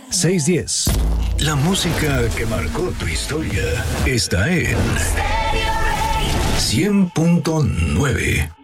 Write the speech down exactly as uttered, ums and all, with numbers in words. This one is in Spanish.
seiscientos diez. La música que marcó tu historia está en cien punto nueve.